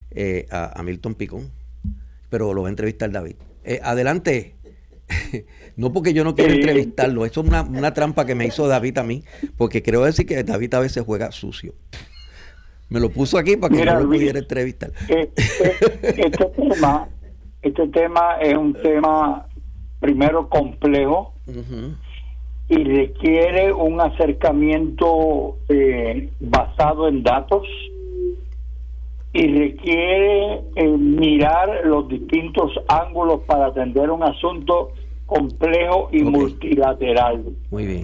a Milton Picón, pero lo va a entrevistar David. Adelante. No porque yo no quiero entrevistarlo, eso es una trampa que me hizo David a mí, porque creo decir que David a veces juega sucio. Me lo puso aquí para que no lo pudiera entrevistar. Este tema es un tema primero complejo y requiere un acercamiento basado en datos y requiere mirar los distintos ángulos para atender un asunto complejo y multilateral. Muy bien.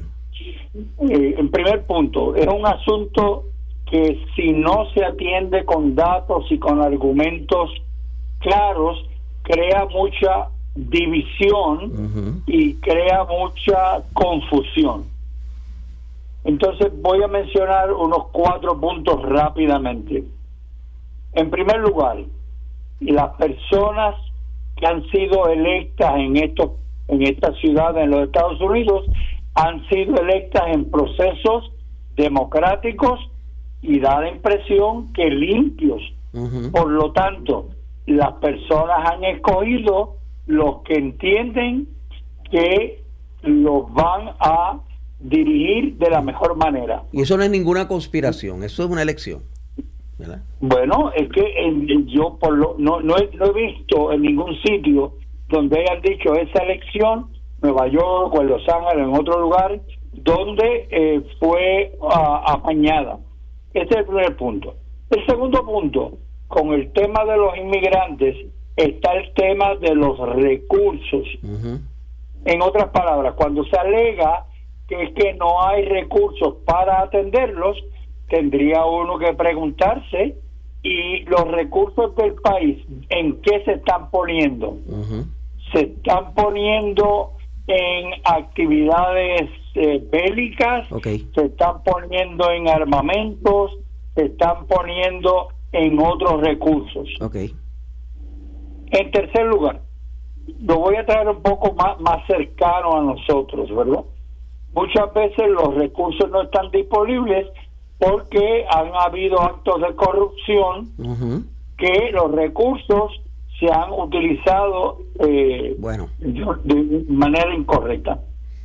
En primer punto, es un asunto que si no se atiende con datos y con argumentos claros, crea mucha división y crea mucha confusión. Entonces voy a mencionar unos 4 puntos rápidamente. En primer lugar, las personas que han sido electas en esta ciudad, en los Estados Unidos, han sido electas en procesos democráticos y da la impresión que limpios. Por lo tanto, las personas han escogido los que entienden que los van a dirigir de la mejor manera. Y eso no es ninguna conspiración, eso es una elección, ¿verdad? Bueno, es que yo no he visto en ningún sitio donde hayan dicho esa elección, Nueva York o en Los Ángeles, en otro lugar, donde fue apañada. Ese es el primer punto. El segundo punto, con el tema de los inmigrantes, está el tema de los recursos. En otras palabras, cuando se alega que es que no hay recursos para atenderlos, tendría uno que preguntarse, ¿y los recursos del país en qué se están poniendo? Se están poniendo en actividades bélicas, se están poniendo en armamentos, se están poniendo en otros recursos. En tercer lugar, lo voy a traer un poco más cercano a nosotros, ¿verdad? Muchas veces los recursos no están disponibles porque han habido actos de corrupción que los recursos se han utilizado de manera incorrecta.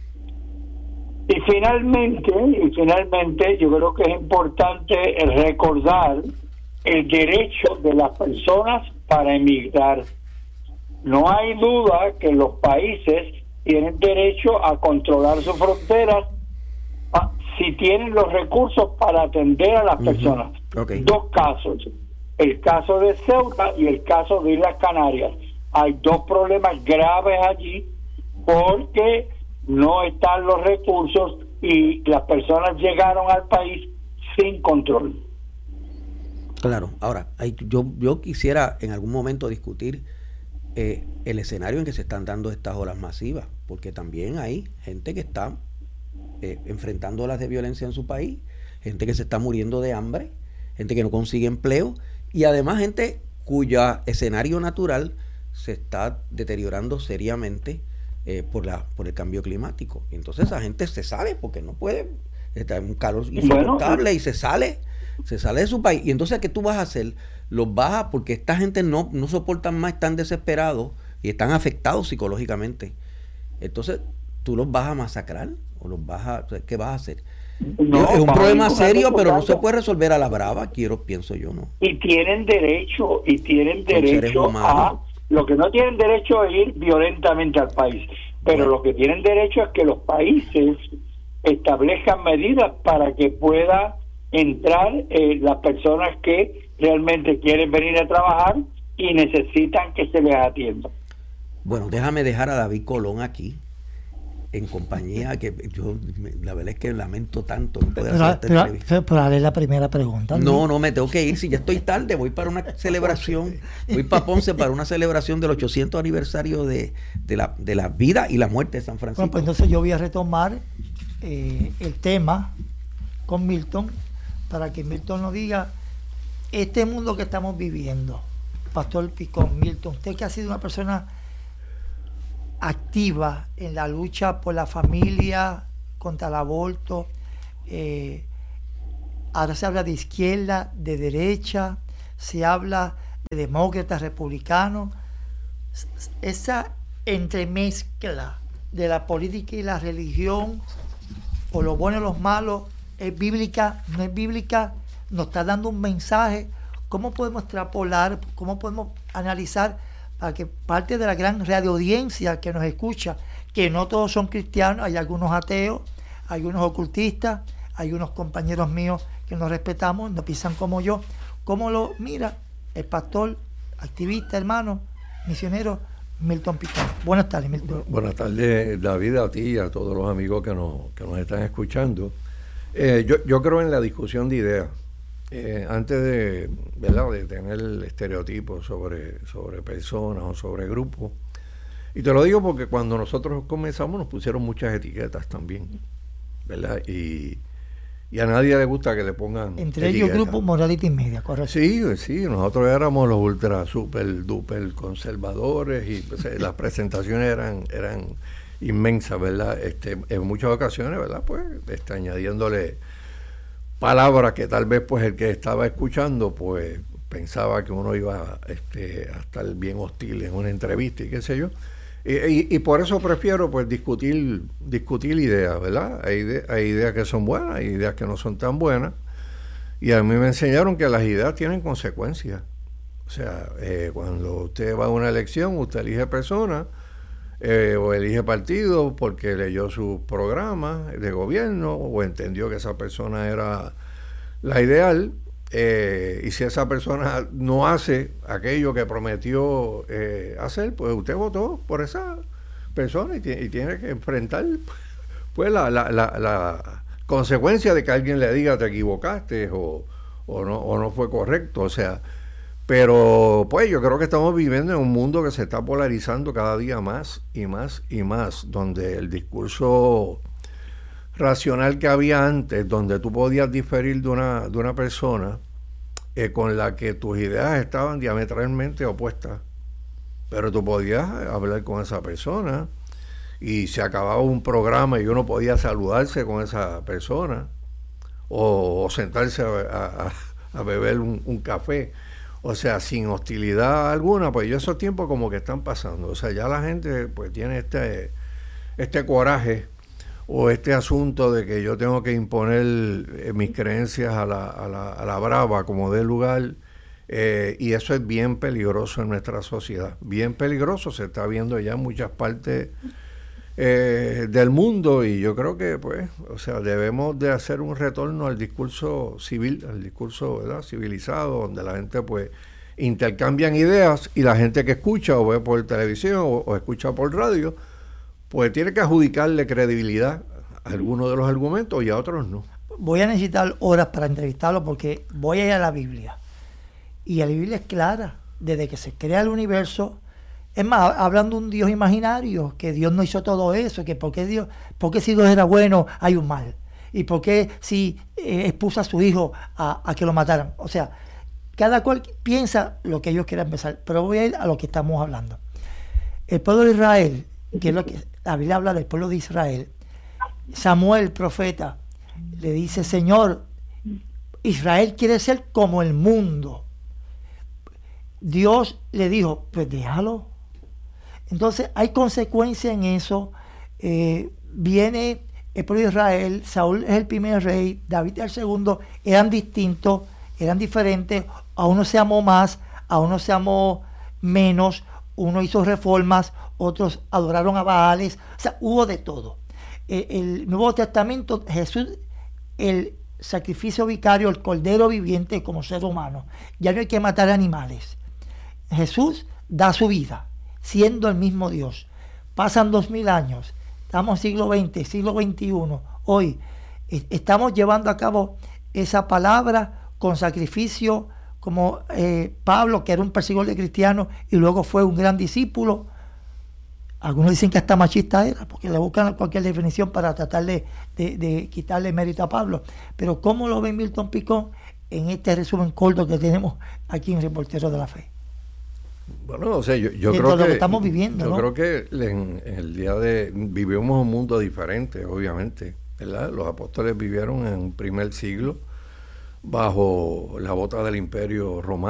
Y finalmente yo creo que es importante recordar el derecho de las personas para emigrar. No hay duda que los países tienen derecho a controlar sus fronteras si tienen los recursos para atender a las personas. Dos casos, el caso de Ceuta y el caso de Islas Canarias. Hay dos problemas graves allí porque no están los recursos y las personas llegaron al país sin control. Claro, ahora, yo quisiera en algún momento discutir el escenario en que se están dando estas olas masivas, porque también hay gente que está enfrentando olas de violencia en su país, gente que se está muriendo de hambre, gente que no consigue empleo y además gente cuyo escenario natural se está deteriorando seriamente por el cambio climático. Y entonces esa gente se sale porque no puede, está en un calor insoportable y se sale de su país. Y entonces, ¿qué tú vas a hacer? Los bajas porque esta gente no soportan más, están desesperados y están afectados psicológicamente. Entonces, ¿tú los vas a masacrar? ¿O los vas a, qué vas a hacer? No, es un problema serio, pero no se puede resolver a la brava, pienso yo, ¿no? Y tienen derecho a... Lo que no tienen derecho es ir violentamente al país, pero lo que tienen derecho es que los países establezcan medidas para que pueda entrar las personas que realmente quieren venir a trabajar y necesitan que se les atienda. Bueno, déjame dejar a David Colón aquí en compañía, que yo la verdad es que lamento tanto no poder hacer esta entrevista. Pero haré la primera pregunta. No, me tengo que ir, si ya estoy tarde, voy para una celebración, voy para Ponce para una celebración del 800 aniversario de la vida y la muerte de San Francisco. Bueno, pues entonces yo voy a retomar el tema con Milton, para que Milton nos diga este mundo que estamos viviendo. Pastor Picón, Milton, usted que ha sido una persona activa en la lucha por la familia, contra el aborto, ahora se habla de izquierda, de derecha, se habla de demócratas, republicanos. Esa entremezcla de la política y la religión, o lo bueno y lo malo, es bíblica, no es bíblica, nos está dando un mensaje. ¿Cómo podemos extrapolar, cómo podemos analizar para que parte de la gran radioaudiencia que nos escucha, que no todos son cristianos, hay algunos ateos, hay unos ocultistas, hay unos compañeros míos que nos respetamos, no piensan como yo, cómo lo mira el pastor, activista, hermano, misionero Milton Picón? Buenas tardes, Milton. Buenas tardes, David, a ti y a todos los amigos que nos están escuchando. Yo creo en la discusión de ideas. Antes de, ¿verdad?, de tener estereotipos sobre personas o sobre grupos. Y te lo digo porque cuando nosotros comenzamos nos pusieron muchas etiquetas también, ¿verdad? Y a nadie le gusta que le pongan entre ellos Grupo Morality Media, correcto. Sí, nosotros éramos los ultra, super, duper conservadores y pues, las presentaciones eran inmensas, ¿verdad? En muchas ocasiones, ¿verdad? Pues añadiéndole palabras que tal vez pues el que estaba escuchando pues pensaba que uno iba a estar bien hostil en una entrevista y qué sé yo. Y por eso prefiero pues discutir ideas, ¿verdad? Hay ideas que son buenas, hay ideas que no son tan buenas. Y a mí me enseñaron que las ideas tienen consecuencias. O sea, cuando usted va a una elección, usted elige personas o elige partido porque leyó su programa de gobierno o entendió que esa persona era la ideal. Y si esa persona no hace aquello que prometió hacer, pues usted votó por esa persona y tiene que enfrentar pues la consecuencia de que alguien le diga te equivocaste o no fue correcto. O sea, pero pues yo creo que estamos viviendo en un mundo que se está polarizando cada día más y más y más, donde el discurso racional que había antes, donde tú podías diferir de una persona con la que tus ideas estaban diametralmente opuestas, pero tú podías hablar con esa persona y se acababa un programa y uno podía saludarse con esa persona o sentarse a beber un café, o sea, sin hostilidad alguna. Pues esos tiempos como que están pasando. O sea, ya la gente pues tiene este coraje o este asunto de que yo tengo que imponer mis creencias a la brava como dé lugar, y eso es bien peligroso en nuestra sociedad, bien peligroso. Se está viendo ya en muchas partes del mundo, y yo creo que pues, o sea, debemos de hacer un retorno al discurso civil, al discurso, ¿verdad?, civilizado, donde la gente pues intercambian ideas y la gente que escucha o ve por televisión o escucha por radio pues tiene que adjudicarle credibilidad a algunos de los argumentos y a otros no. Voy a necesitar horas para entrevistarlo porque voy a ir a la Biblia. Y la Biblia es clara. Desde que se crea el universo, es más, hablan de un Dios imaginario, que Dios no hizo todo eso, que por qué si Dios era bueno hay un mal. Y por qué si expuso a su hijo a que lo mataran. O sea, cada cual piensa lo que ellos quieran pensar. Pero voy a ir a lo que estamos hablando. El pueblo de Israel, que es lo que la Biblia habla del pueblo de Israel, Samuel, el profeta, le dice: Señor, Israel quiere ser como el mundo. Dios le dijo: pues déjalo. Entonces hay consecuencia en eso. Viene el pueblo de Israel, Saúl es el primer rey, David es el segundo, eran distintos, eran diferentes, a uno se amó más, a uno se amó menos, uno hizo reformas, otros adoraron a Baales, o sea, hubo de todo. El Nuevo Testamento, Jesús, el sacrificio vicario, el cordero viviente como ser humano, ya no hay que matar animales. Jesús da su vida, siendo el mismo Dios. Pasan 2000 años, estamos en siglo XX, siglo XXI, hoy estamos llevando a cabo esa palabra con sacrificio, como Pablo, que era un perseguidor de cristianos y luego fue un gran discípulo. Algunos dicen que hasta machista era, porque le buscan cualquier definición para tratar de quitarle mérito a Pablo. Pero ¿cómo lo ve Milton Picón en este resumen corto que tenemos aquí en Reporteros de la Fe? Bueno, o sea, yo creo que estamos viviendo, yo ¿no? creo que en el día de vivimos un mundo diferente, obviamente, ¿verdad? Los apóstoles vivieron en el primer siglo bajo la bota del Imperio Romano,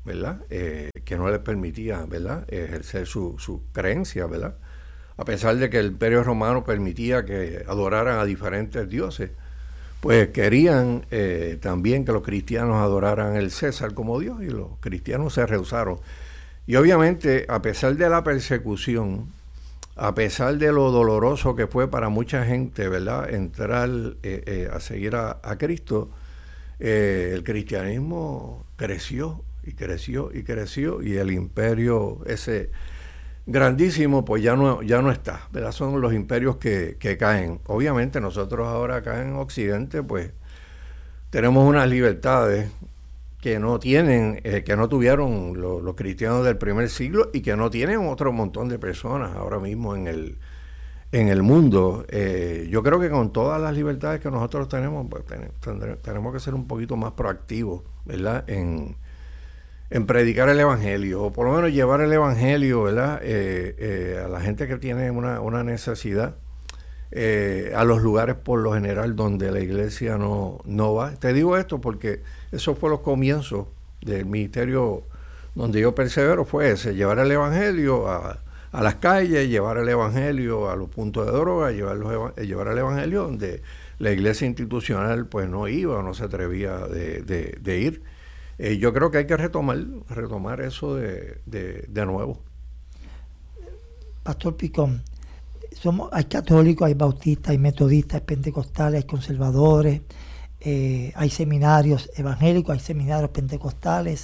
¿verdad? Que no les permitía, ¿verdad?, ejercer su creencia, ¿verdad? A pesar de que el Imperio Romano permitía que adoraran a diferentes dioses, pues querían también que los cristianos adoraran el César como Dios, y los cristianos se rehusaron. Y obviamente, a pesar de la persecución, a pesar de lo doloroso que fue para mucha gente, ¿verdad?, entrar a seguir a Cristo, el cristianismo creció y creció y creció, y el imperio ese grandísimo pues ya no está, ¿verdad? Son los imperios que caen. Obviamente nosotros ahora acá en Occidente pues tenemos unas libertades que no tienen, que no tuvieron los cristianos del primer siglo, y que no tienen otro montón de personas ahora mismo en el mundo. Yo creo que con todas las libertades que nosotros tenemos, pues tenemos que ser un poquito más proactivos, ¿verdad?, en predicar el Evangelio, o por lo menos llevar el Evangelio, ¿verdad?, a la gente que tiene una necesidad, a los lugares por lo general donde la iglesia no va. Te digo esto porque eso fue los comienzos del ministerio donde yo persevero, fue ese: llevar el Evangelio a las calles, llevar el Evangelio a los puntos de droga, llevar el Evangelio donde la iglesia institucional pues no iba o no se atrevía de ir. Yo creo que hay que retomar eso de nuevo. Pastor Picón, hay católicos, hay bautistas, hay metodistas, hay pentecostales, hay conservadores, hay seminarios evangélicos, hay seminarios pentecostales.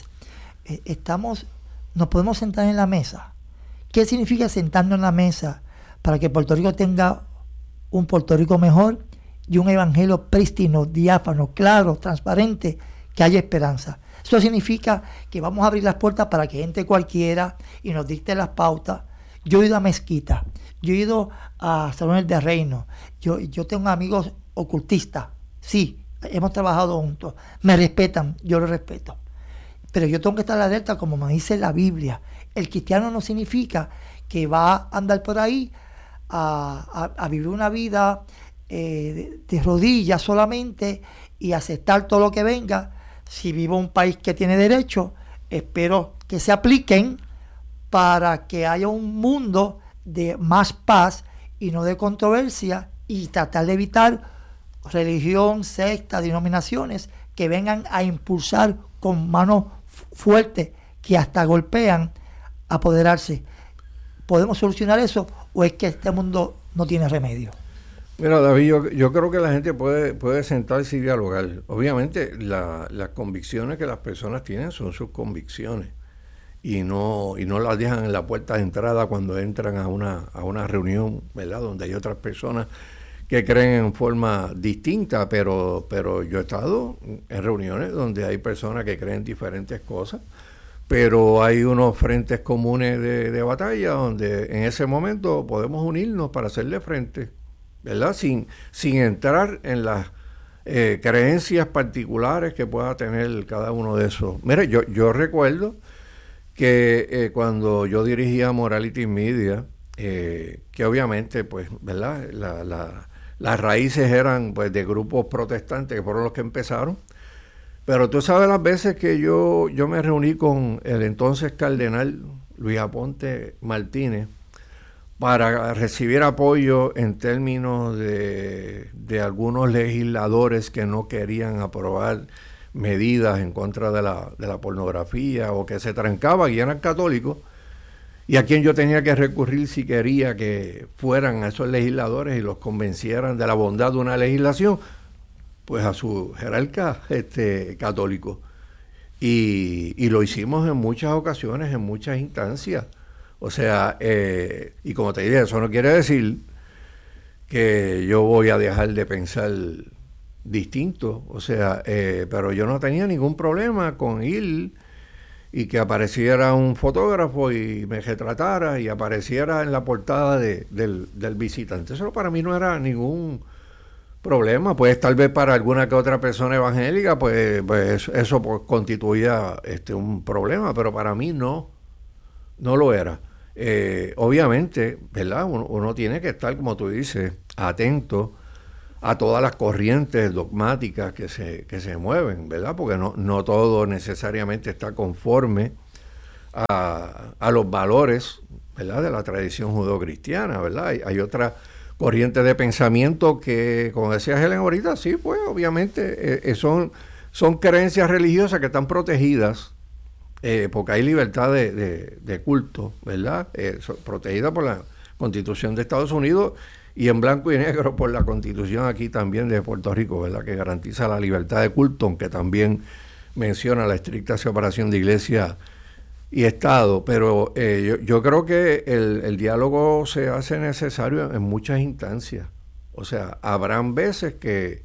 Nos podemos sentar en la mesa. ¿Qué significa sentarnos en la mesa para que Puerto Rico tenga un Puerto Rico mejor y un evangelio prístino, diáfano, claro, transparente, que haya esperanza? Eso significa que vamos a abrir las puertas para que entre cualquiera y nos dicte las pautas. Yo he ido a mezquitas, yo he ido a salones de reino, yo tengo amigos ocultistas, sí, hemos trabajado juntos, me respetan, yo los respeto. Pero yo tengo que estar alerta, como me dice la Biblia. El cristiano no significa que va a andar por ahí a vivir una vida de rodillas solamente y aceptar todo lo que venga. Si vivo en un país que tiene derecho, espero que se apliquen para que haya un mundo de más paz y no de controversia, y tratar de evitar religión, sectas, denominaciones que vengan a impulsar con manos fuertes que hasta golpean, apoderarse. ¿Podemos solucionar eso o es que este mundo no tiene remedio? Mira, David, yo creo que la gente puede sentarse y dialogar. Obviamente, las convicciones que las personas tienen son sus convicciones, y no las dejan en la puerta de entrada cuando entran a una reunión, ¿verdad?, donde hay otras personas que creen en forma distinta, pero yo he estado en reuniones donde hay personas que creen diferentes cosas, pero hay unos frentes comunes de batalla donde en ese momento podemos unirnos para hacerle frente, ¿verdad?, sin entrar en las creencias particulares que pueda tener cada uno de esos. Mire, yo recuerdo que cuando yo dirigía Morality Media, que obviamente, pues, ¿verdad?, las raíces eran pues de grupos protestantes que fueron los que empezaron, pero tú sabes las veces que yo me reuní con el entonces cardenal Luis Aponte Martínez para recibir apoyo en términos de algunos legisladores que no querían aprobar medidas en contra de la pornografía, o que se trancaban y eran católicos, y a quien yo tenía que recurrir si quería que fueran a esos legisladores y los convencieran de la bondad de una legislación, pues a su jerarca católico. Y lo hicimos en muchas ocasiones, en muchas instancias. O sea, y como te dije, eso no quiere decir que yo voy a dejar de pensar distinto. O sea, pero yo no tenía ningún problema con ir y que apareciera un fotógrafo y me retratara y apareciera en la portada del visitante. Eso para mí no era ningún problema. Pues tal vez para alguna que otra persona evangélica, pues eso pues constituía un problema, pero para mí no lo era. Obviamente, ¿verdad? Uno tiene que estar, como tú dices, atento a todas las corrientes dogmáticas que se mueven, ¿verdad? Porque no todo necesariamente está conforme a los valores, ¿verdad?, de la tradición judeocristiana, ¿verdad? Hay otra corriente de pensamiento que, como decía Helen ahorita, sí, pues obviamente son creencias religiosas que están protegidas, porque hay libertad de culto, ¿verdad? Protegida por la Constitución de Estados Unidos y en blanco y negro por la Constitución aquí también de Puerto Rico, ¿verdad?, que garantiza la libertad de culto, aunque también menciona la estricta separación de iglesia y Estado. Pero yo creo que el diálogo se hace necesario en muchas instancias. O sea, habrán veces que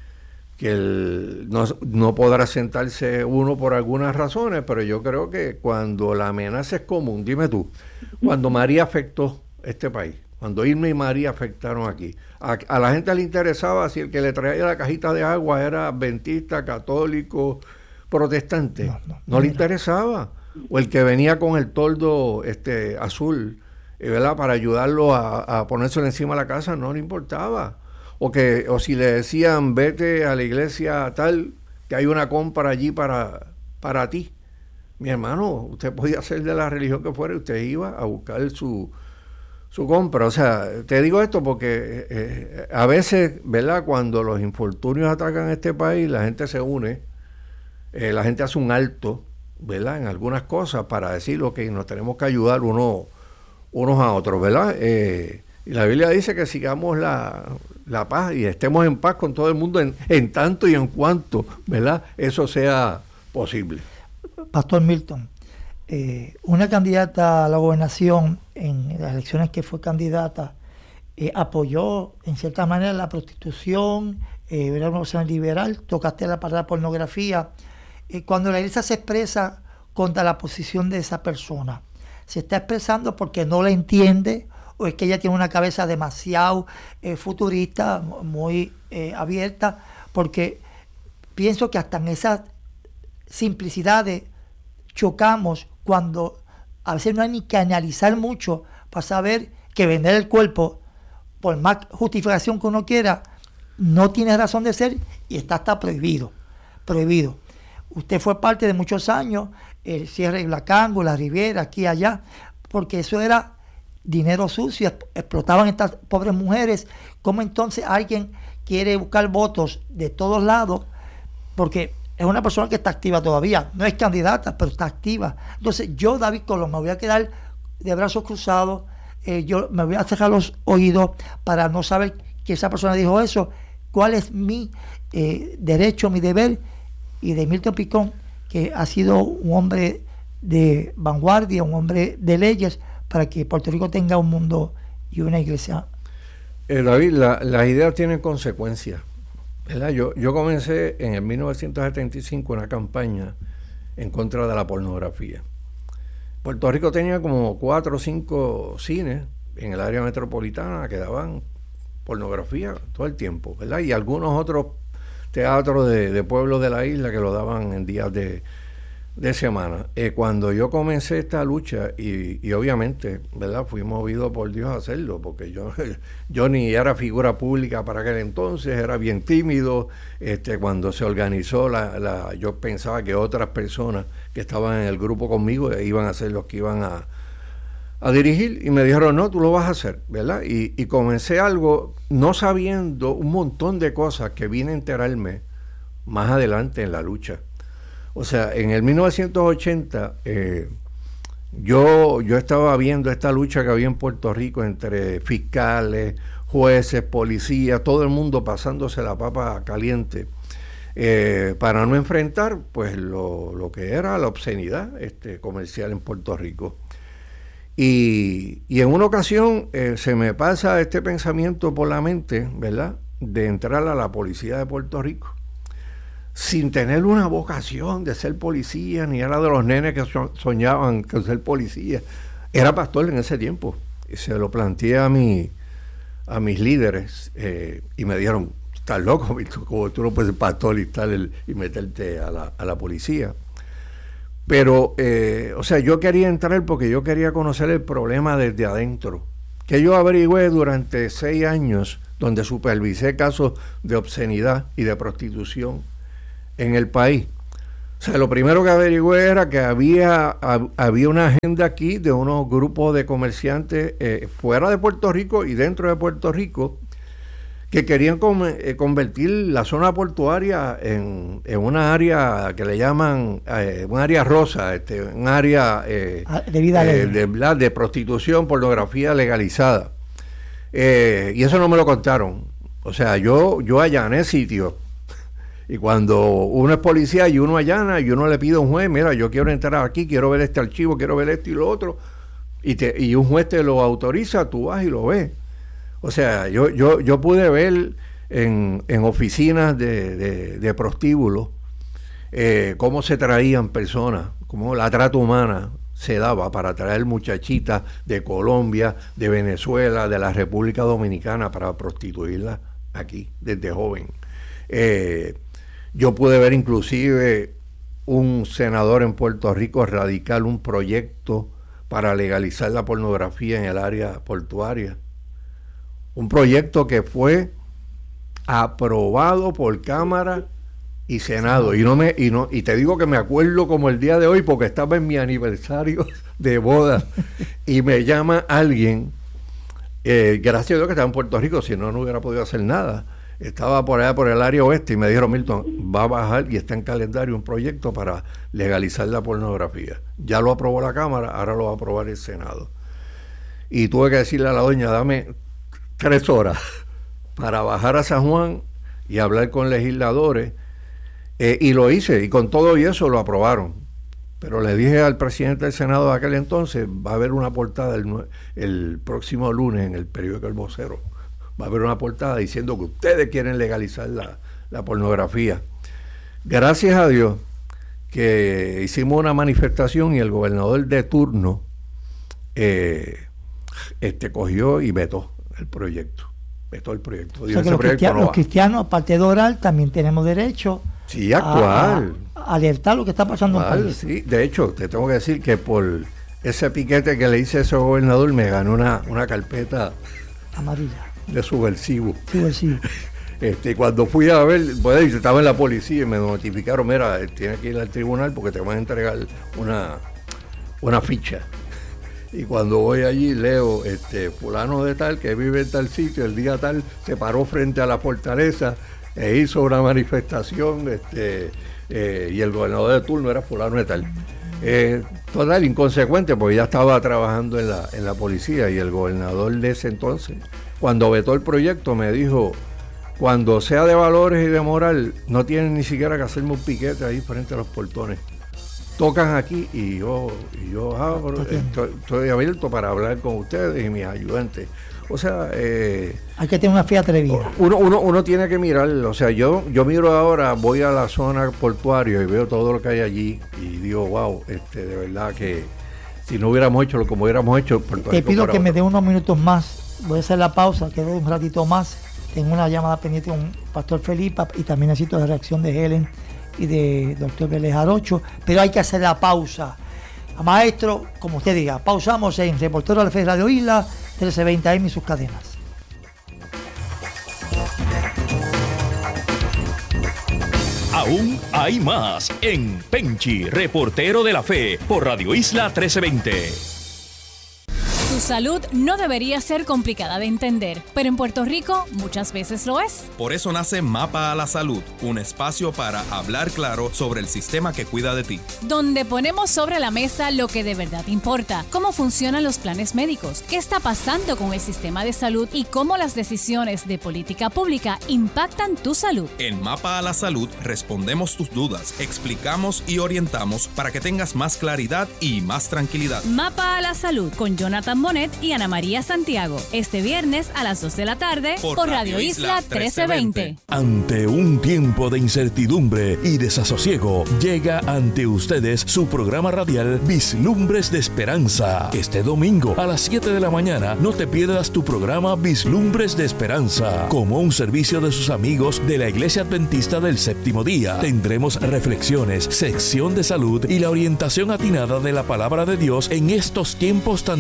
no podrá sentarse uno por algunas razones, pero yo creo que cuando la amenaza es común, dime tú, cuando María afectó este país, cuando Irma y María afectaron aquí, a la gente le interesaba si el que le traía la cajita de agua era adventista, católico, protestante. No le interesaba. O el que venía con el toldo azul, ¿verdad?, para ayudarlo a ponérselo encima de la casa, no le importaba. O si le decían, vete a la iglesia tal, que hay una compra allí para ti. Mi hermano, usted podía ser de la religión que fuera y usted iba a buscar su compra. O sea, te digo esto porque a veces, ¿verdad?, cuando los infortunios atacan a este país, la gente se une, la gente hace un alto, ¿verdad?, en algunas cosas para decir, ok, nos tenemos que ayudar unos a otros, ¿verdad? Y la Biblia dice que sigamos la paz y estemos en paz con todo el mundo en tanto y en cuanto, ¿verdad?, eso sea posible. Pastor Milton, una candidata a la gobernación en las elecciones que fue candidata apoyó en cierta manera la prostitución, era una persona liberal, tocaste la palabra pornografía. Cuando la iglesia se expresa contra la posición de esa persona, ¿se está expresando porque no la entiende o es que ella tiene una cabeza demasiado futurista, muy abierta? Porque pienso que hasta en esas simplicidades chocamos cuando a veces no hay ni que analizar mucho para saber que vender el cuerpo, por más justificación que uno quiera, no tiene razón de ser y está hasta prohibido. Usted fue parte de muchos años, el cierre de Blacango, la Riviera, aquí y allá, porque eso era dinero sucio, explotaban estas pobres mujeres. ¿Cómo entonces alguien quiere buscar votos de todos lados? Porque es una persona que está activa todavía, no es candidata, pero está activa. Entonces yo, David Colón, me voy a quedar de brazos cruzados, yo me voy a cerrar los oídos para no saber que esa persona dijo eso. ¿Cuál es mi derecho, mi deber? Y de Milton Picón, que ha sido un hombre de vanguardia, un hombre de leyes, para que Puerto Rico tenga un mundo y una iglesia. David, las ideas tienen consecuencias, ¿verdad? Yo comencé en el 1975 una campaña en contra de la pornografía. Puerto Rico tenía como 4 o 5 cines en el área metropolitana que daban pornografía todo el tiempo, ¿verdad? Y algunos otros teatros de pueblos de la isla que lo daban en días de semana. Cuando yo comencé esta lucha, y obviamente, ¿verdad?, fui movido por Dios a hacerlo, porque yo ni era figura pública para aquel entonces, era bien tímido. Cuando se organizó yo pensaba que otras personas que estaban en el grupo conmigo iban a ser los que iban a dirigir, y me dijeron, no, tú lo vas a hacer, ¿verdad? Y comencé algo no sabiendo un montón de cosas que vine a enterarme más adelante en la lucha. O sea, en el 1980 yo estaba viendo esta lucha que había en Puerto Rico entre fiscales, jueces, policías, todo el mundo pasándose la papa caliente para no enfrentar pues lo que era la obscenidad comercial en Puerto Rico. Y en una ocasión se me pasa este pensamiento por la mente, ¿verdad?, de entrar a la policía de Puerto Rico, sin tener una vocación de ser policía, ni era de los nenes que soñaban con ser policía. Era pastor en ese tiempo, y se lo planteé a mis líderes, y me dijeron, estás loco, como tú no puedes ser pastor y meterte a la policía. Pero, o sea, yo quería entrar porque yo quería conocer el problema desde adentro, que yo averigüé durante 6 años donde supervisé casos de obscenidad y de prostitución en el país. O sea, lo primero que averigüé era que había una agenda aquí de unos grupos de comerciantes fuera de Puerto Rico y dentro de Puerto Rico que querían convertir la zona portuaria en una área que le llaman un área rosa, un área de vida de prostitución, pornografía legalizada. Y eso no me lo contaron. O sea, yo allané sitios. Y cuando uno es policía y uno allana y uno le pide a un juez, mira, yo quiero entrar aquí, quiero ver este archivo, quiero ver esto y lo otro, y un juez te lo autoriza, tú vas y lo ves. O sea, yo pude ver en oficinas de prostíbulos cómo se traían personas, cómo la trata humana se daba para traer muchachitas de Colombia, de Venezuela, de la República Dominicana para prostituirlas aquí desde joven. Yo pude ver inclusive un senador en Puerto Rico radical un proyecto para legalizar la pornografía en el área portuaria. Un proyecto que fue aprobado por Cámara y Senado. Y te digo que me acuerdo como el día de hoy porque estaba en mi aniversario de boda y me llama alguien, gracias a Dios que estaba en Puerto Rico, si no, no hubiera podido hacer nada. Estaba por allá por el área oeste y me dijeron, Milton, va a bajar y está en calendario un proyecto para legalizar la pornografía. Ya lo aprobó la Cámara, ahora lo va a aprobar el Senado. Y tuve que decirle a la doña, dame 3 horas para bajar a San Juan y hablar con legisladores, y lo hice, y con todo y eso lo aprobaron. Pero le dije al presidente del Senado de aquel entonces, va a haber una portada el próximo lunes en el periódico El Vocero, va a haber una portada diciendo que ustedes quieren legalizar la pornografía. Gracias a Dios que hicimos una manifestación y el gobernador de turno cogió y vetó el proyecto. Vetó el proyecto. O sea que los cristianos, aparte de orar, también tenemos derecho a alertar lo que está pasando en el país. Sí, de hecho, te tengo que decir que por ese piquete que le hice a ese gobernador me ganó una carpeta amarilla de subversivo. Subversivo. Cuando fui a ver, pues estaba en la policía y me notificaron, mira, tienes que ir al tribunal porque te van a entregar una ficha. Y cuando voy allí leo, fulano de tal que vive en tal sitio, el día tal se paró frente a la fortaleza e hizo una manifestación, y el gobernador de turno era fulano de tal. Total, inconsecuente, porque ya estaba trabajando en la policía, y el gobernador de ese entonces, cuando vetó el proyecto, me dijo, cuando sea de valores y de moral, no tienen ni siquiera que hacerme un piquete ahí frente a los portones. Tocan aquí y yo estoy abierto para hablar con ustedes y mis ayudantes. O sea, hay que tener una fe atrevida. Uno tiene que mirar, o sea, yo miro ahora, voy a la zona portuaria y veo todo lo que hay allí y digo, wow, de verdad que si no hubiéramos hecho lo como hubiéramos hecho, Puerto Rico. Te pido que me dé unos minutos más, voy a hacer la pausa, quedo un ratito más, tengo una llamada pendiente con Pastor Felipe y también necesito la reacción de Helen y de Dr. Vélez Jarocho, pero hay que hacer la pausa. Maestro, como usted diga, pausamos en Reportero de la Fe Radio Isla, 1320 AM y sus cadenas. Aún hay más en Penchi, Reportero de la Fe, por Radio Isla 1320. Tu salud no debería ser complicada de entender, pero en Puerto Rico muchas veces lo es. Por eso nace Mapa a la Salud, un espacio para hablar claro sobre el sistema que cuida de ti. Donde ponemos sobre la mesa lo que de verdad importa, cómo funcionan los planes médicos, qué está pasando con el sistema de salud y cómo las decisiones de política pública impactan tu salud. En Mapa a la Salud respondemos tus dudas, explicamos y orientamos para que tengas más claridad y más tranquilidad. Mapa a la Salud con Jonathan Bonet y Ana María Santiago. Este viernes a las 2 de la tarde por Radio Isla 1320. Ante un tiempo de incertidumbre y desasosiego, llega ante ustedes su programa radial Vislumbres de Esperanza. Este domingo a las 7 de la mañana no te pierdas tu programa Vislumbres de Esperanza. Como un servicio de sus amigos de la Iglesia Adventista del Séptimo Día, tendremos reflexiones, sección de salud y la orientación atinada de la palabra de Dios en estos tiempos tan difíciles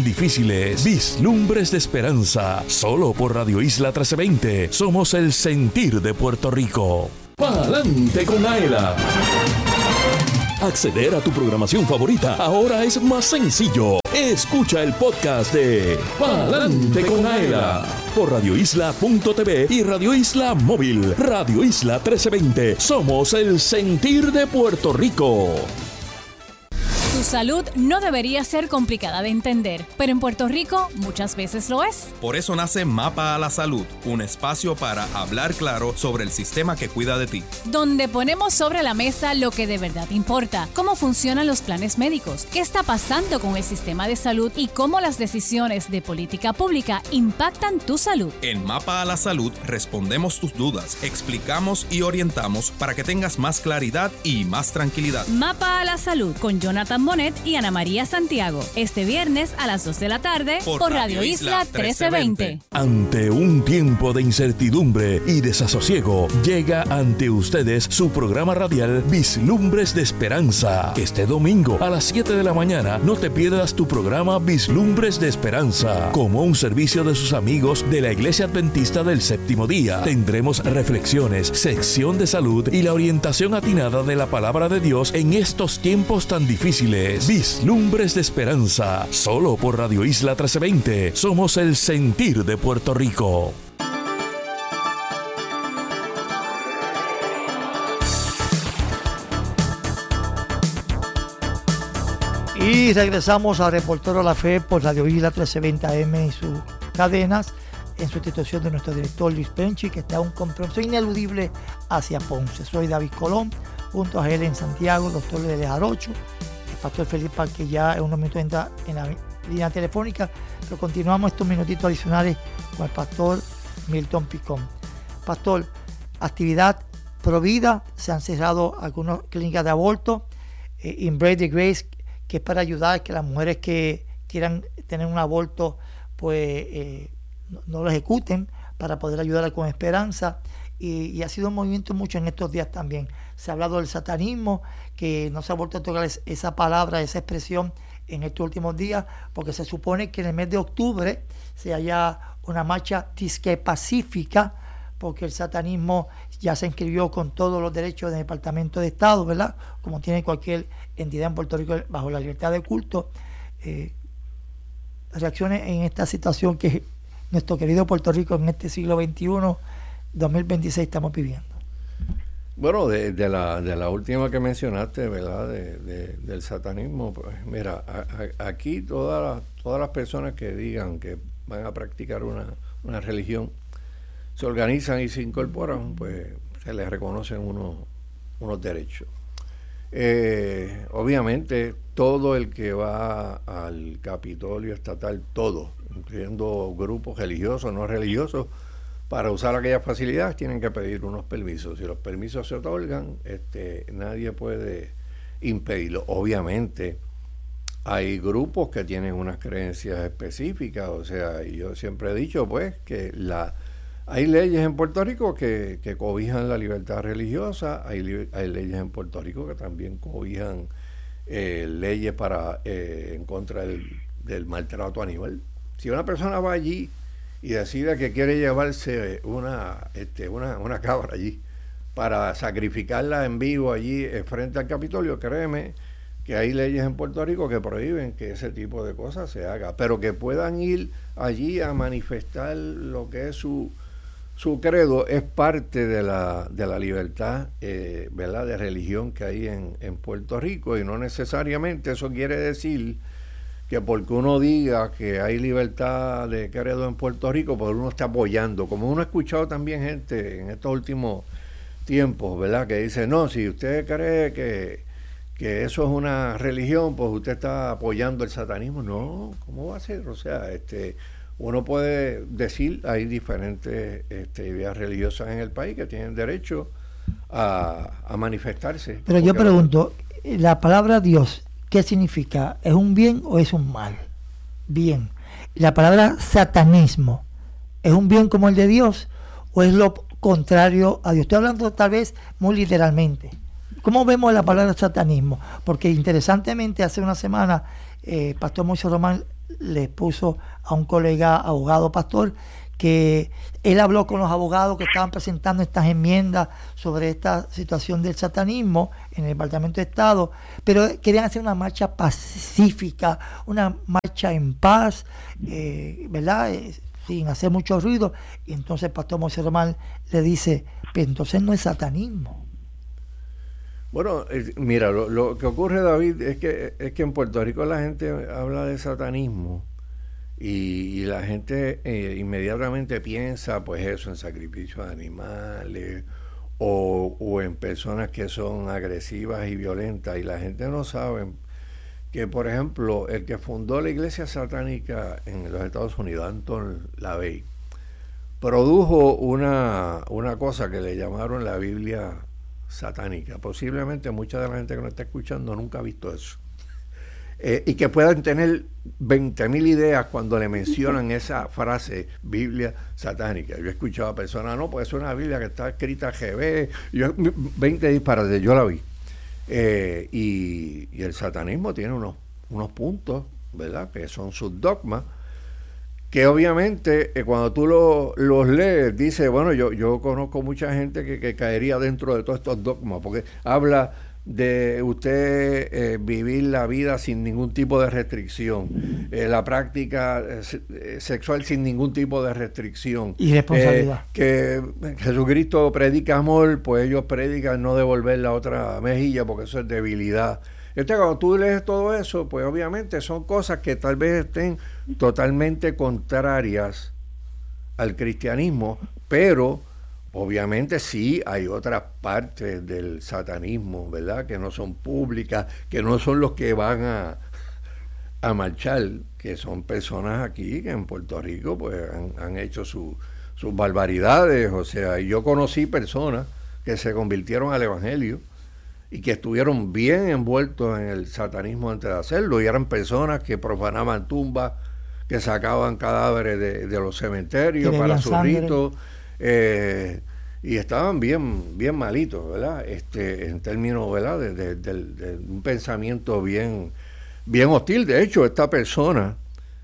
difíciles. Vislumbres de esperanza. Solo por Radio Isla 1320. Somos el sentir de Puerto Rico. ¡Pa'lante con Aela! Acceder a tu programación favorita ahora es más sencillo. Escucha el podcast de Pa'lante con Aela por radioisla.tv y Radio Isla Móvil. Radio Isla 1320. Somos el sentir de Puerto Rico. Tu salud no debería ser complicada de entender, pero en Puerto Rico muchas veces lo es. Por eso nace Mapa a la Salud, un espacio para hablar claro sobre el sistema que cuida de ti. Donde ponemos sobre la mesa lo que de verdad importa, cómo funcionan los planes médicos, qué está pasando con el sistema de salud y cómo las decisiones de política pública impactan tu salud. En Mapa a la Salud respondemos tus dudas, explicamos y orientamos para que tengas más claridad y más tranquilidad. Mapa a la Salud con Jonathan Monet y Ana María Santiago. Este viernes a las 2 de la tarde por Radio Isla 1320. Ante un tiempo de incertidumbre y desasosiego, llega ante ustedes su programa radial Vislumbres de Esperanza. Este domingo a las 7 de la mañana no te pierdas tu programa Vislumbres de Esperanza. Como un servicio de sus amigos de la Iglesia Adventista del Séptimo Día, tendremos reflexiones, sección de salud y la orientación atinada de la palabra de Dios en estos tiempos tan difíciles. Vislumbres de Esperanza, solo por Radio Isla 1320. Somos el sentir de Puerto Rico. Y regresamos a Reportero La Fe por Radio Isla 1320 AM y sus cadenas, en sustitución de nuestro director Luis Penchi, que está en un compromiso ineludible hacia Ponce. Soy David Colón, junto a él en Santiago, el doctor Lele Jarocho, Pastor Felipe, que ya en unos minutos entra en la línea telefónica, pero continuamos estos minutitos adicionales con el pastor Milton Picón. Pastor, actividad Provida, se han cerrado algunas clínicas de aborto, Embrace the Grace, que es para ayudar a que las mujeres que quieran tener un aborto, pues no lo ejecuten, para poder ayudar con esperanza. Y ha sido un movimiento mucho en estos días también. Se ha hablado del satanismo, que no se ha vuelto a tocar esa palabra, esa expresión en estos últimos días, porque se supone que en el mes de octubre se haya una marcha disque pacífica, porque el satanismo ya se inscribió con todos los derechos del Departamento de Estado, ¿verdad? Como tiene cualquier entidad en Puerto Rico bajo la libertad de culto. Reacciones en esta situación que nuestro querido Puerto Rico en este siglo XXI, 2026 estamos viviendo. Bueno, de la última que mencionaste, ¿verdad? Del satanismo, pues mira, aquí todas las personas que digan que van a practicar una religión se organizan y se incorporan, pues se les reconocen unos derechos. Obviamente todo el que va al Capitolio estatal, todo, incluyendo grupos religiosos, no religiosos, para usar aquellas facilidades tienen que pedir unos permisos. Si los permisos se otorgan, nadie puede impedirlo. Obviamente hay grupos que tienen unas creencias específicas, o sea, y yo siempre he dicho pues que hay leyes en Puerto Rico que cobijan la libertad religiosa, hay leyes en Puerto Rico que también cobijan leyes en contra del maltrato animal. Si una persona va allí y decide que quiere llevarse una cabra allí para sacrificarla en vivo allí frente al Capitolio, créeme que hay leyes en Puerto Rico que prohíben que ese tipo de cosas se haga, pero que puedan ir allí a manifestar lo que es su credo, es parte de la libertad, ¿verdad?, de religión que hay en Puerto Rico, y no necesariamente eso quiere decir que porque uno diga que hay libertad de credo en Puerto Rico, pues uno está apoyando. Como uno ha escuchado también gente en estos últimos tiempos, ¿verdad?, que dice, no, si usted cree que eso es una religión, pues usted está apoyando el satanismo. No, ¿cómo va a ser? O sea, uno puede decir, hay diferentes ideas religiosas en el país que tienen derecho a manifestarse. Pero yo pregunto, la palabra Dios, ¿qué significa? ¿Es un bien o es un mal? Bien. La palabra satanismo, ¿es un bien como el de Dios o es lo contrario a Dios? Estoy hablando tal vez muy literalmente. ¿Cómo vemos la palabra satanismo? Porque interesantemente hace una semana Pastor Moisés Román le expuso a un colega abogado pastor que él habló con los abogados que estaban presentando estas enmiendas sobre esta situación del satanismo en el Departamento de Estado, pero querían hacer una marcha pacífica, una marcha en paz, ¿verdad? Sin hacer mucho ruido. Y entonces el pastor Moisés Román le dice, pero entonces no es satanismo. Bueno, mira, lo que ocurre, David, es que en Puerto Rico la gente habla de satanismo y la gente inmediatamente piensa, pues eso, en sacrificios de animales o en personas que son agresivas y violentas, y la gente no sabe que, por ejemplo, el que fundó la iglesia satánica en los Estados Unidos, Anton LaVey, produjo una cosa que le llamaron la Biblia satánica. Posiblemente mucha de la gente que nos está escuchando nunca ha visto eso. Y que puedan tener 20.000 ideas cuando le mencionan esa frase, Biblia satánica. Yo he escuchado a personas, no, pues es una Biblia que está escrita GB, 20 disparates, yo la vi. Y el satanismo tiene unos puntos, ¿verdad?, que son sus dogmas, que obviamente cuando tú los lees, dice, bueno, yo conozco mucha gente que caería dentro de todos estos dogmas, porque habla de usted vivir la vida sin ningún tipo de restricción, la práctica sexual sin ningún tipo de restricción, y responsabilidad, que Jesucristo predica amor, pues ellos predican no devolver la otra mejilla porque eso es debilidad. Entonces, cuando tú lees todo eso, pues obviamente son cosas que tal vez estén totalmente contrarias al cristianismo, pero obviamente sí hay otras partes del satanismo, ¿verdad?, que no son públicas, que no son los que van a marchar, que son personas aquí que en Puerto Rico pues han hecho sus barbaridades. O sea, yo conocí personas que se convirtieron al evangelio y que estuvieron bien envueltos en el satanismo antes de hacerlo, y eran personas que profanaban tumbas, que sacaban cadáveres de los cementerios para sus ritos, y estaban bien malitos, ¿verdad? En términos, ¿verdad?, de un pensamiento bien hostil. De hecho, esta persona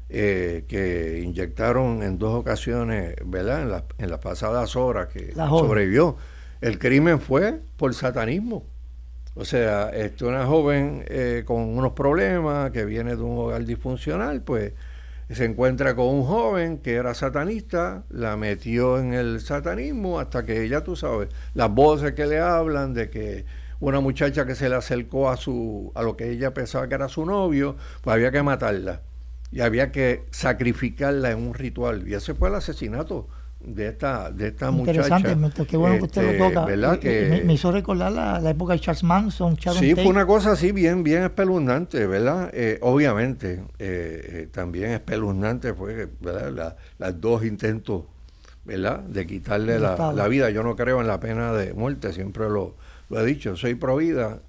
que inyectaron en 2 ocasiones, ¿verdad?, en las pasadas horas, que sobrevivió, el crimen fue por satanismo. O sea, una joven con unos problemas, que viene de un hogar disfuncional, pues se encuentra con un joven que era satanista, la metió en el satanismo hasta que ella, tú sabes, las voces que le hablan de que una muchacha que se le acercó a lo que ella pensaba que era su novio, pues había que matarla y había que sacrificarla en un ritual, y ese fue el asesinato de esta muchacha. Interesante, qué bueno que usted lo toca. ¿Verdad? Me hizo recordar la época de Charles Manson, Sí, fue una cosa así bien espeluznante, ¿verdad? Obviamente, también espeluznante fue, ¿verdad?, las 2 intentos, ¿verdad?, de quitarle la vida. Yo no creo en la pena de muerte, siempre lo he dicho, soy pro vida,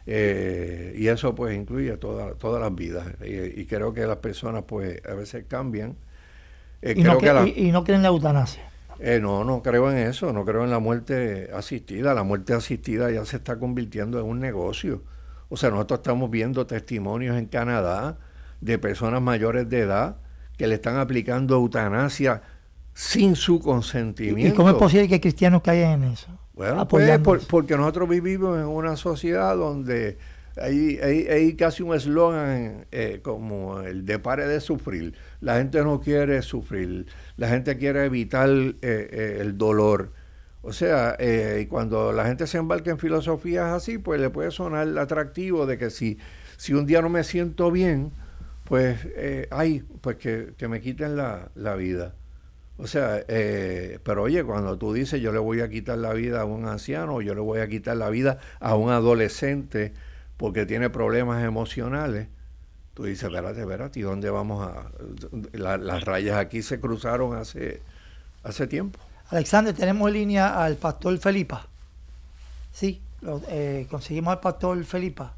y eso pues incluye todas las vidas, y creo que las personas pues a veces cambian. Y no creen en la eutanasia. No creo en eso, no creo en la muerte asistida. La muerte asistida ya se está convirtiendo en un negocio. O sea, nosotros estamos viendo testimonios en Canadá de personas mayores de edad que le están aplicando eutanasia sin su consentimiento. ¿Y cómo es posible que cristianos caigan en eso? Bueno, pues porque nosotros vivimos en una sociedad donde hay casi un eslogan como el de pare de sufrir. La gente no quiere sufrir, la gente quiere evitar el dolor. O sea, y cuando la gente se embarca en filosofías así, pues le puede sonar atractivo de que si un día no me siento bien, pues pues que me quiten la vida. O sea, pero oye, cuando tú dices yo le voy a quitar la vida a un anciano, o yo le voy a quitar la vida a un adolescente porque tiene problemas emocionales, tú dices, espérate, ¿y dónde vamos a...? Las rayas aquí se cruzaron hace tiempo. Alexander, tenemos en línea al pastor Felipa. Sí, conseguimos al pastor Felipa.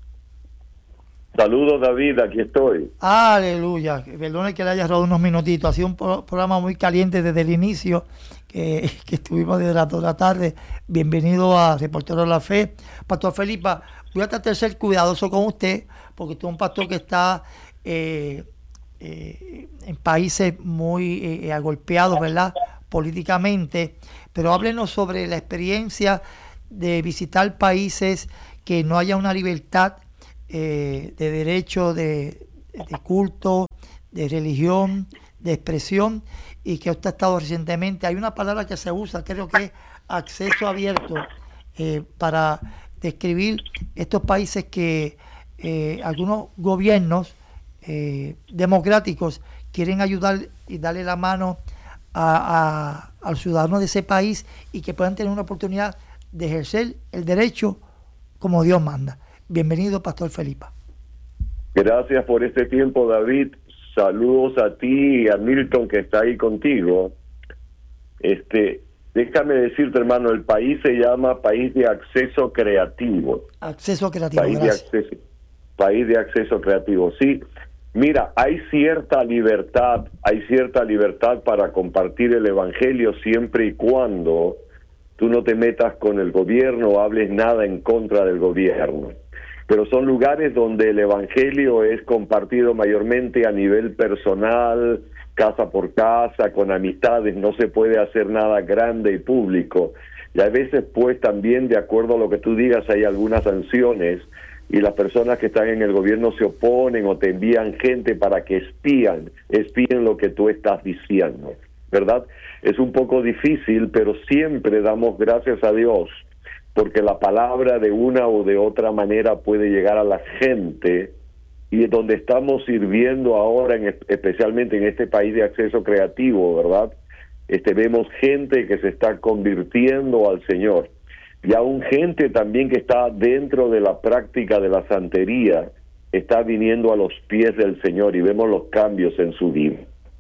Saludos, David, aquí estoy. Aleluya, perdone que le haya robado unos minutitos, ha sido un programa muy caliente desde el inicio, que estuvimos desde las 2 de la tarde. Bienvenido a Reportero de la Fe. Pastor Felipa, voy a tratar de ser cuidadoso con usted, porque usted es un pastor que está en países muy agolpeados, ¿verdad?, políticamente, pero háblenos sobre la experiencia de visitar países que no haya una libertad de derecho de culto, de religión, de expresión, y que usted ha estado recientemente. Hay una palabra que se usa, creo que es acceso abierto, para describir estos países que algunos gobiernos democráticos quieren ayudar y darle la mano al ciudadano de ese país, y que puedan tener una oportunidad de ejercer el derecho como Dios manda. Bienvenido, Pastor Felipa. Gracias por este tiempo, David. Saludos a ti y a Milton, que está ahí contigo. Déjame decirte, hermano, el país se llama País de Acceso Creativo. Acceso Creativo, País de Acceso Creativo, sí. Mira, hay cierta libertad para compartir el Evangelio siempre y cuando tú no te metas con el gobierno o hables nada en contra del gobierno. Pero son lugares donde el Evangelio es compartido mayormente a nivel personal, casa por casa, con amistades, no se puede hacer nada grande y público. Y a veces, pues, también, de acuerdo a lo que tú digas, hay algunas sanciones, y las personas que están en el gobierno se oponen o te envían gente para que espíen lo que tú estás diciendo, ¿verdad? Es un poco difícil, pero siempre damos gracias a Dios, porque la palabra de una o de otra manera puede llegar a la gente, y donde estamos sirviendo ahora, especialmente en este país de acceso creativo, ¿verdad? Vemos gente que se está convirtiendo al Señor, y aún gente también que está dentro de la práctica de la santería, está viniendo a los pies del Señor, y vemos los cambios en su vida.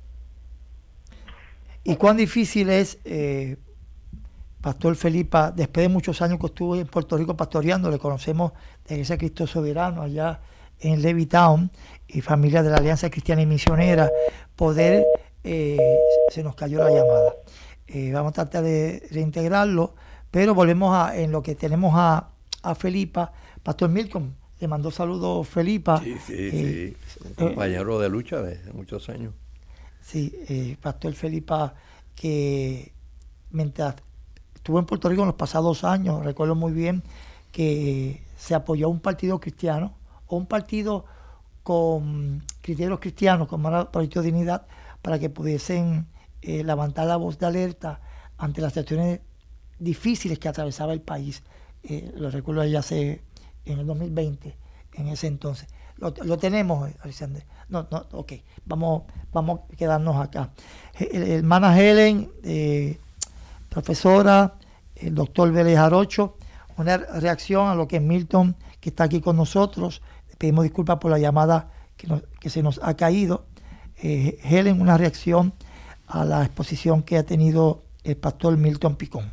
¿Y cuán difícil es, Pastor Felipa, después de muchos años que estuve en Puerto Rico pastoreando, le conocemos de Iglesia Cristo Soberano allá en Levittown, y familia de la Alianza Cristiana y Misionera, poder, se nos cayó la llamada. Vamos a tratar de reintegrarlo, pero volvemos en lo que tenemos a Felipa. Pastor Milton, le mandó saludos Felipa. Sí, un compañero de lucha de muchos años. Sí, Pastor Felipa, que mientras estuvo en Puerto Rico en los pasados años, recuerdo muy bien que se apoyó a un partido cristiano, o un partido con criterios cristianos, como era el Proyecto de Dignidad, para que pudiesen levantar la voz de alerta ante las situaciones difíciles que atravesaba el país. Lo recuerdo ya en el 2020, en ese entonces. Lo tenemos, Alexander. No, ok. Vamos a quedarnos acá. Hermana Helen, profesora, el doctor Vélez Jarocho, una reacción a lo que Milton, que está aquí con nosotros. Le pedimos disculpas por la llamada que se nos ha caído. Helen, una reacción a la exposición que ha tenido el pastor Milton Picón.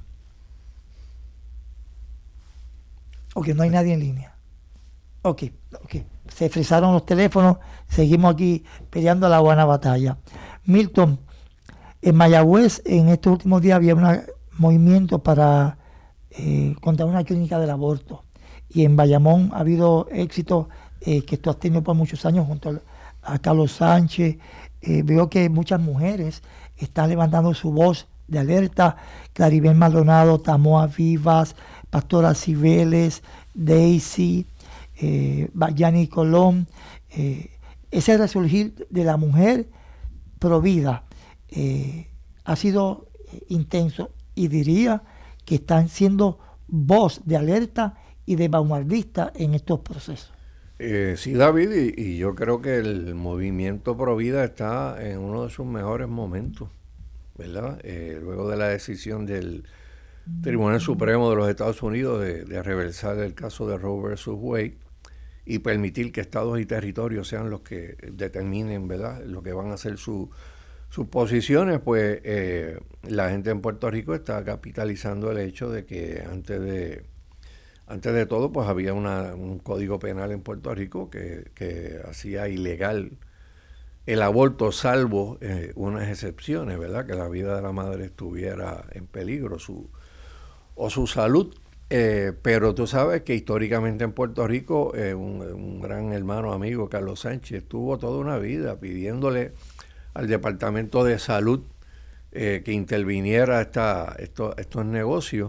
Ok, no hay nadie en línea. Ok. Se frisaron los teléfonos, seguimos aquí peleando la buena batalla. Milton, en Mayagüez en estos últimos días había un movimiento para contra una clínica del aborto, y en Bayamón ha habido éxito que tú has tenido por muchos años junto a Carlos Sánchez. Veo que muchas mujeres están levantando su voz de alerta. Claribel Maldonado, Tamoa Vivas, Pastora Cibeles, Daisy, Bayani Colón. Ese resurgir de la mujer provida ha sido intenso, y diría que están siendo voz de alerta y de vanguardista en estos procesos. Sí, David, y yo creo que el movimiento Provida está en uno de sus mejores momentos, ¿verdad? Luego de la decisión del Tribunal Supremo de los Estados Unidos de reversar el caso de Roe versus Wade y permitir que estados y territorios sean los que determinen, ¿verdad?, lo que van a ser sus posiciones, pues la gente en Puerto Rico está capitalizando el hecho de que antes de todo, pues había un código penal en Puerto Rico que hacía ilegal el aborto, salvo unas excepciones, ¿verdad?, que la vida de la madre estuviera en peligro, su salud. Pero tú sabes que históricamente en Puerto Rico un gran hermano amigo, Carlos Sánchez, tuvo toda una vida pidiéndole al Departamento de Salud que interviniera estos negocios,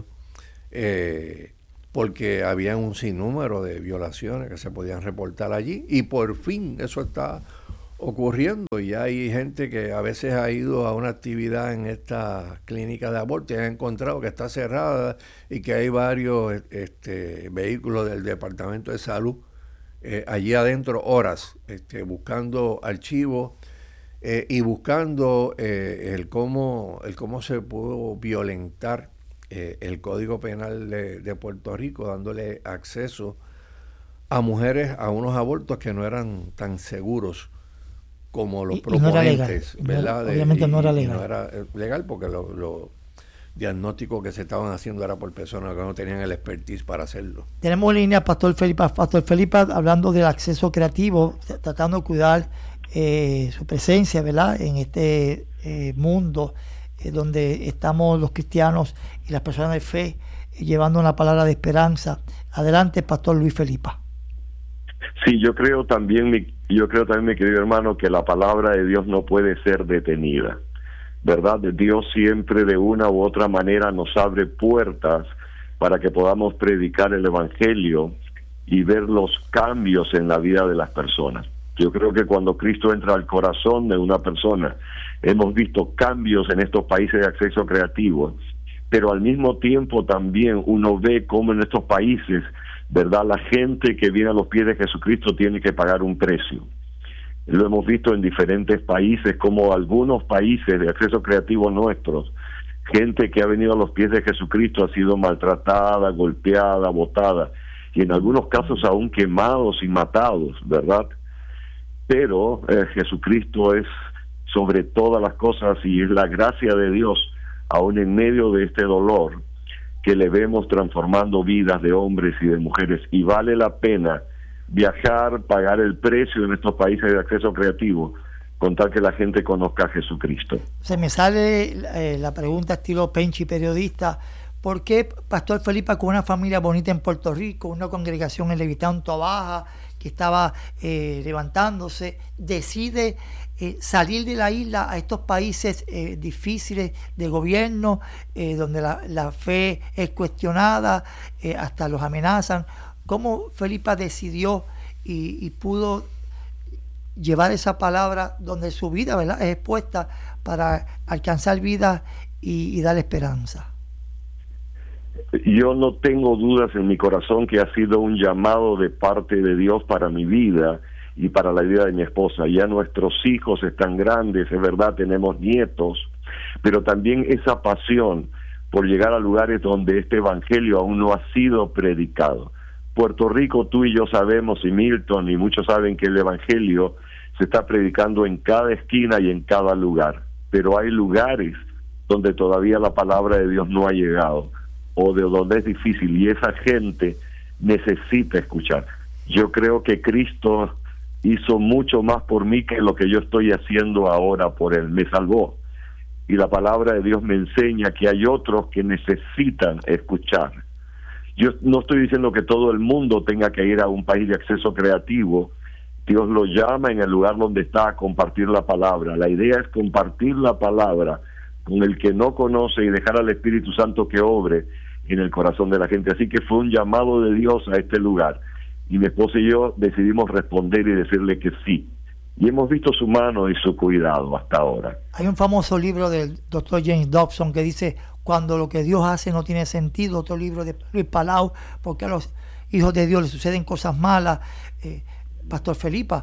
porque había un sinnúmero de violaciones que se podían reportar allí, y por fin eso está ocurriendo. Y hay gente que a veces ha ido a una actividad en esta clínica de aborto y ha encontrado que está cerrada y que hay varios vehículos del Departamento de Salud allí adentro horas buscando archivos y buscando el cómo se pudo violentar el Código Penal de Puerto Rico, dándole acceso a mujeres a unos abortos que no eran tan seguros como los proponentes, no era legal, ¿verdad? Obviamente no era legal. No era legal porque los diagnósticos que se estaban haciendo era por personas que no tenían el expertise para hacerlo. Tenemos en línea a Pastor Felipa. Pastor Felipa, hablando del acceso creativo, tratando de cuidar su presencia, ¿verdad?, en este mundo donde estamos los cristianos y las personas de fe llevando una palabra de esperanza. Adelante, Pastor Luis Felipa. Sí, yo creo también, mi querido hermano, que la palabra de Dios no puede ser detenida, ¿verdad? Dios siempre de una u otra manera nos abre puertas para que podamos predicar el Evangelio y ver los cambios en la vida de las personas. Yo creo que cuando Cristo entra al corazón de una persona, hemos visto cambios en estos países de acceso creativo, pero al mismo tiempo también uno ve cómo en estos países, ¿verdad?, la gente que viene a los pies de Jesucristo tiene que pagar un precio. Lo hemos visto en diferentes países, como algunos países de acceso creativo nuestros, gente que ha venido a los pies de Jesucristo ha sido maltratada, golpeada, botada, y en algunos casos aún quemados y matados, ¿verdad? Pero Jesucristo es sobre todas las cosas, y es la gracia de Dios, aún en medio de este dolor, que le vemos transformando vidas de hombres y de mujeres, y vale la pena viajar, pagar el precio en estos países de acceso creativo, con tal que la gente conozca a Jesucristo. Se me sale la pregunta estilo Penchi, periodista: ¿por qué Pastor Felipa, con una familia bonita en Puerto Rico, una congregación en Levittown, Toa Baja, que estaba levantándose, decide salir de la isla a estos países difíciles de gobierno, donde la fe es cuestionada, hasta los amenazan? ¿Cómo Felipa decidió y pudo llevar esa palabra donde su vida, ¿verdad?, es expuesta, para alcanzar vida y dar esperanza? Yo no tengo dudas en mi corazón que ha sido un llamado de parte de Dios para mi vida y para la vida de mi esposa. Ya nuestros hijos están grandes, es verdad, tenemos nietos, pero también esa pasión por llegar a lugares donde este evangelio aún no ha sido predicado. Puerto Rico, tú y yo sabemos, y Milton y muchos saben, que el evangelio se está predicando en cada esquina y en cada lugar, pero hay lugares donde todavía la palabra de Dios no ha llegado, o de donde es difícil, y esa gente necesita escuchar. Yo creo que Cristo hizo mucho más por mí que lo que yo estoy haciendo ahora por Él. Me salvó, y la palabra de Dios me enseña que hay otros que necesitan escuchar. Yo no estoy diciendo que todo el mundo tenga que ir a un país de acceso creativo. Dios lo llama en el lugar donde está a compartir la palabra. La idea es compartir la palabra con el que no conoce y dejar al Espíritu Santo que obre en el corazón de la gente. Así que fue un llamado de Dios a este lugar, y mi esposa y yo decidimos responder y decirle que sí, y hemos visto su mano y su cuidado hasta ahora. Hay un famoso libro del Dr. James Dobson que dice: cuando lo que Dios hace no tiene sentido. Otro libro de Luis Palau: porque a los hijos de Dios les suceden cosas malas. Pastor Felipa,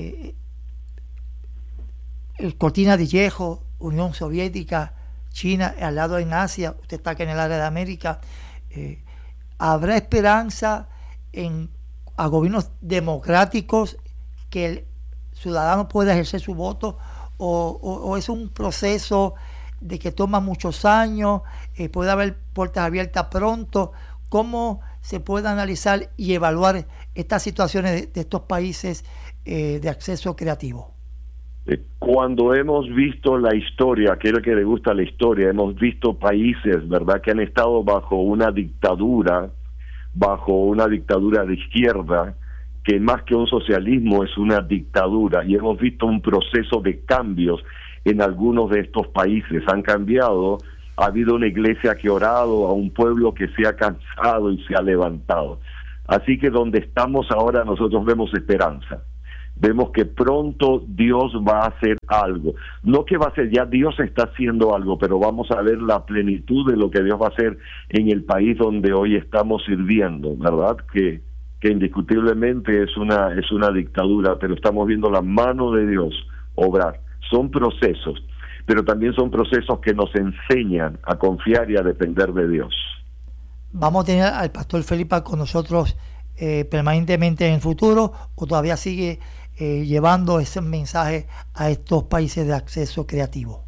Cortina de Hierro, Unión Soviética, China, al lado en Asia, usted está aquí en el área de América. ¿Habrá esperanza a gobiernos democráticos que el ciudadano pueda ejercer su voto, o es un proceso de que toma muchos años, puede haber puertas abiertas pronto? ¿Cómo se puede analizar y evaluar estas situaciones de estos países de acceso creativo? Cuando hemos visto la historia, aquel que le gusta la historia, hemos visto países, ¿verdad?, que han estado bajo una dictadura bajo una dictadura de izquierda, que más que un socialismo es una dictadura, y hemos visto un proceso de cambios en algunos de estos países. Han cambiado, ha habido una iglesia que ha orado, a un pueblo que se ha cansado y se ha levantado. Así que donde estamos ahora nosotros vemos esperanza. Vemos que pronto Dios va a hacer algo. No que va a hacer, ya Dios está haciendo algo, pero vamos a ver la plenitud de lo que Dios va a hacer en el país donde hoy estamos sirviendo, ¿verdad? Que indiscutiblemente es una dictadura, pero estamos viendo la mano de Dios obrar. Son procesos, pero también son procesos que nos enseñan a confiar y a depender de Dios. ¿Vamos a tener al pastor Felipa con nosotros permanentemente en el futuro, o todavía sigue llevando ese mensaje a estos países de acceso creativo?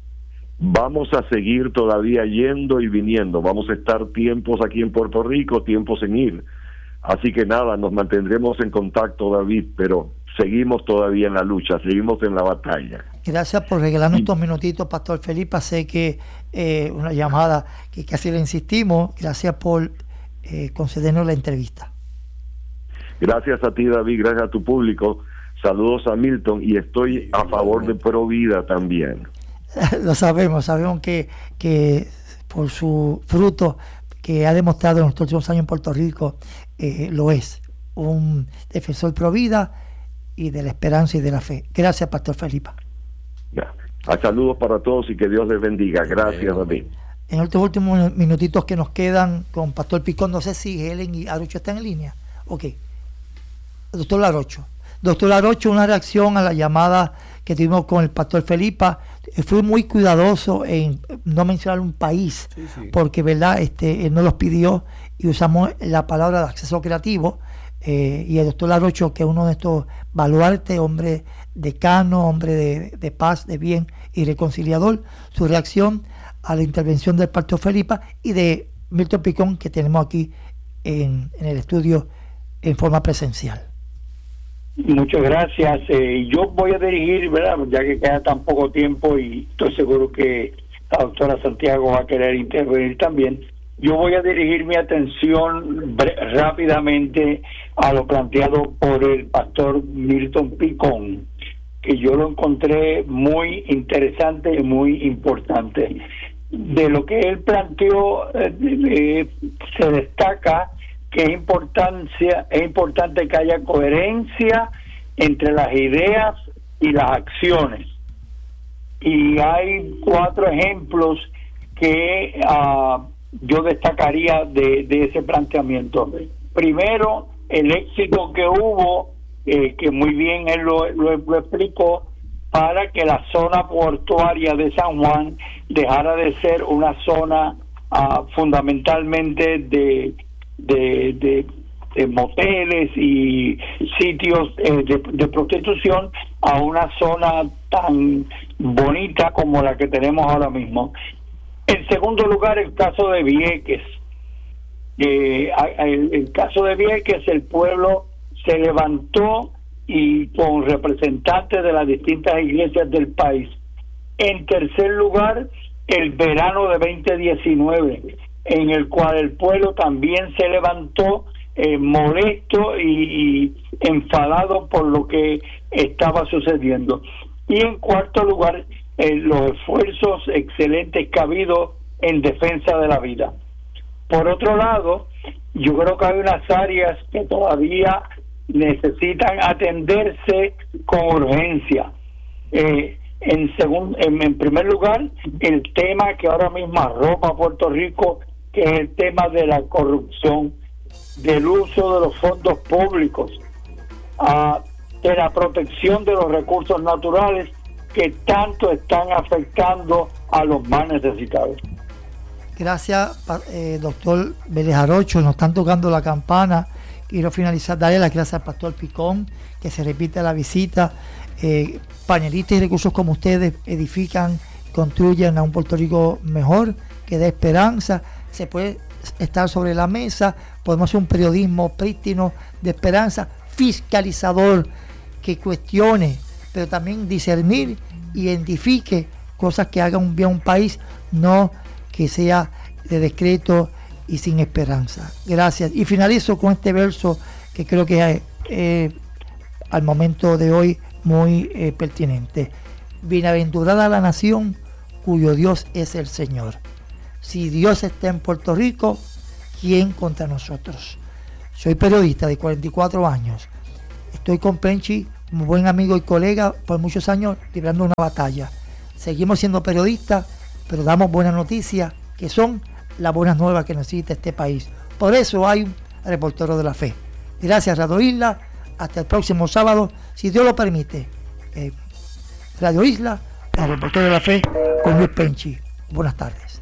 Vamos a seguir todavía yendo y viniendo. Vamos a estar tiempos aquí en Puerto Rico, tiempos en ir. Así que nada, nos mantendremos en contacto, David, pero seguimos todavía en la lucha, seguimos en la batalla. Gracias por regalarnos estos minutitos, pastor Felipa. Sé que una llamada que casi le insistimos. Gracias por concedernos la entrevista. Gracias a ti, David, gracias a tu público. Saludos a Milton, y estoy a favor de Provida también. Lo sabemos que por su fruto que ha demostrado en los últimos años en Puerto Rico, lo es un defensor Provida y de la esperanza y de la fe. Gracias, pastor Felipa. Saludos para todos y que Dios les bendiga. Gracias, David. En estos últimos minutitos que nos quedan con pastor Picón, no sé si Helen y Arocho están en línea. Ok. Doctor Larocho, una reacción a la llamada que tuvimos con el pastor Felipa. Fui muy cuidadoso en no mencionar un país, porque verdad él nos los pidió y usamos la palabra de acceso creativo, y el doctor Larocho, que es uno de estos baluartes, hombre decano, hombre de paz, de bien y reconciliador, su reacción a la intervención del pastor Felipa y de Milton Picón, que tenemos aquí en el estudio en forma presencial. Muchas gracias. Yo voy a dirigir, ¿verdad? Ya que queda tan poco tiempo y estoy seguro que la doctora Santiago va a querer intervenir también. Yo voy a dirigir mi atención rápidamente a lo planteado por el pastor Milton Picón, que yo lo encontré muy interesante y muy importante. De lo que él planteó, se destaca que es importante que haya coherencia entre las ideas y las acciones. Y hay 4 ejemplos que yo destacaría de ese planteamiento. Primero, el éxito que hubo, que muy bien él lo explicó, para que la zona portuaria de San Juan dejara de ser una zona fundamentalmente de moteles y sitios de prostitución, a una zona tan bonita como la que tenemos ahora mismo. En segundo lugar, el caso de Vieques. El caso de Vieques, el pueblo se levantó y con representantes de las distintas iglesias del país. En tercer lugar, el verano de 2019, en el cual el pueblo también se levantó molesto y enfadado por lo que estaba sucediendo. Y en cuarto lugar, los esfuerzos excelentes que ha habido en defensa de la vida. Por otro lado, yo creo que hay unas áreas que todavía necesitan atenderse con urgencia. En primer lugar, el tema que ahora mismo arropa a Puerto Rico, que es el tema de la corrupción, del uso de los fondos públicos, de la protección de los recursos naturales que tanto están afectando a los más necesitados. Gracias, doctor Vélez Arocho. Nos están tocando la campana. Quiero finalizar, darle las gracias al pastor Picón, que se repite la visita. Panelistas y recursos como ustedes edifican, construyen a un Puerto Rico mejor, que dé esperanza. Se puede estar sobre la mesa, podemos hacer un periodismo prístino de esperanza, fiscalizador, que cuestione, pero también discernir, identifique cosas que hagan un bien a un país, no que sea de decreto y sin esperanza. Gracias. Y finalizo con este verso que creo que es al momento de hoy muy pertinente. Bienaventurada la nación cuyo Dios es el Señor. Si Dios está en Puerto Rico, ¿quién contra nosotros? Soy periodista de 44 años. Estoy con Penchi, como buen amigo y colega, por muchos años librando una batalla. Seguimos siendo periodistas, pero damos buenas noticias, que son las buenas nuevas que necesita este país. Por eso hay un reportero de la fe. Gracias, Radio Isla. Hasta el próximo sábado, si Dios lo permite. Radio Isla, el reportero de la fe, con Luis Penchi. Buenas tardes.